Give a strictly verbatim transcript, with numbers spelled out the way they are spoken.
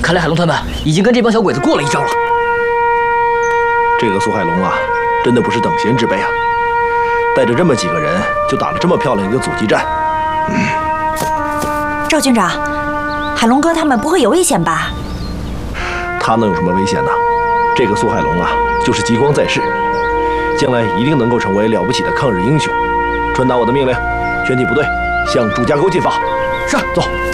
看来海龙他们已经跟这帮小鬼子过了一招了。 这个苏海龙啊，真的不是等闲之辈啊！带着这么几个人，就打了这么漂亮一个阻击战。 嗯、赵军长，海龙哥他们不会有危险吧？ 他能有什么危险呢？这个苏海龙啊，就是激光在世，将来一定能够成为了不起的抗日英雄。传达我的命令，全体部队向朱家沟进发。 是， 走。